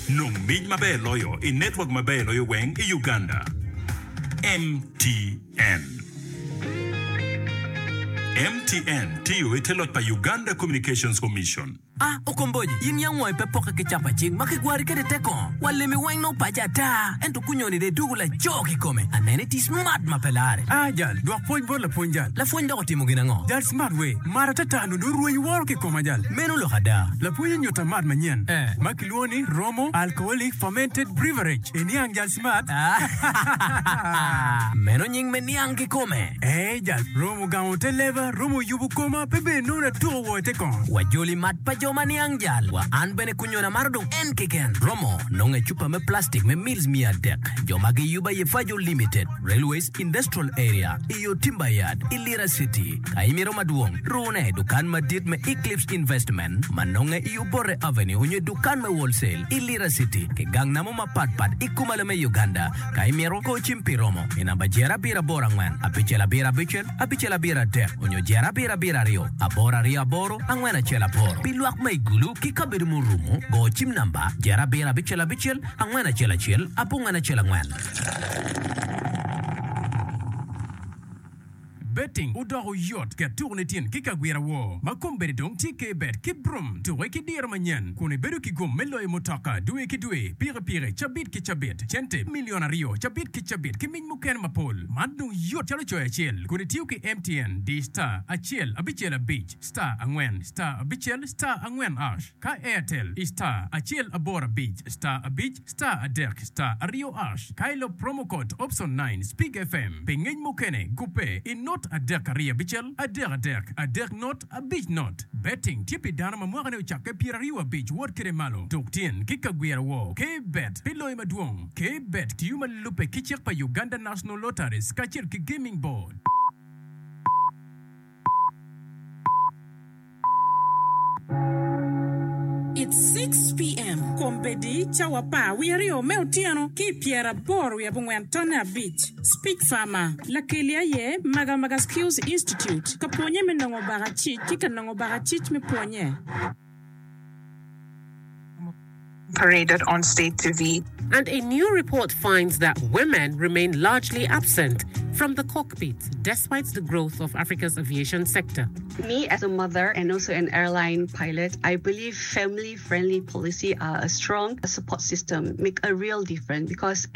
Numig mabelo yo in network mabelo yo weng in Uganda. MTN. MTN tiyo itelot pa Uganda Communications Commission. Okomboji, yin yang mo ipepoka ke chapa ching, makigwari ke de teko. Wale mi wang no pajata. Ento kunyoni de dugula joki kome. Anene ti smart mapelare. Jal, dua point bol la point jal. La point da timu ginango. Jal smart way. Mara tata no duru wen waro ke koma jal. Menu lo hada. La point nyota mad manyen. Makiluoni, Romo, alcoholic fermented beverage. Eniang jal smart. Menu nying meniang ke kome. Jal, Romo gamo televa, Romo yubu koma, pepe no na tuwa wo teko. Wajoli mat pa Jomani angjal wa anbene kunyona mardung enkeken Romo nonge chupa me plastic me meals mia dek Jomagi yuba ye Fajo Limited Railways Industrial Area iyo Timber Yard Ilira City kaimiro maduong rune dukan madit me Eclipse Investment manonge iyo Bore Avenue unye dukan me wholesale Ilira City ke gang namo mapatpat ikumale me Uganda kaimiro ko chimpi Romo inabajera bira borangman apichela bira bichel apichela bira dek unyo jera bira rio abora ria boro angwena chela boro Piluak may gulu kikabiru mo rumo go chim namba jera bera bichel angwana chela chel apungana chela ngwan Betting udoro yacht ke tournetin kika gwira wo makombere dong tike bet ki brum to weki dir manyen kune beru ki gum melo e motaka duwe pire chabit ki chabit chente milionario chabit ki min muken mapol madu yacht chalo choya chel kune tiu ki MTN di star achel abichel beach star angwen star abichel star angwen ash ka Airtel star achel abora beach star a beach star a derk star a rio ash kailo promo code option 9 speak FM pengen mukene gupe in not a dek ria bichel a dek not a beach not betting tipi dana mamwaka ne uchake pira riwa beach word kire malo toktien kika gwira wo ke bet pilo ima duong ke bet tiuma lupe kichek pa Uganda National Lotteries kachir ki gaming board. It's 6 p.m. Kombedi chawapa wiario meutiano ki piera boru ya bungwantona beach. Speak Farmer. La kelia ye maga skills institute. Kaponye menongo barachi kika nongo barachi me ponye. Paraded on state TV. And a new report finds that women remain largely absent from the cockpit, despite the growth of Africa's aviation sector. Me, as a mother and also an airline pilot, I believe family-friendly policy are a strong support system, make a real difference because